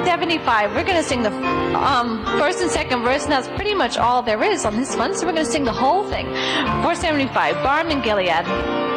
475. We're going to sing the first and second verse, and that's pretty much all there is on this one. So we're going to sing the whole thing. 475, Balm in Gilead.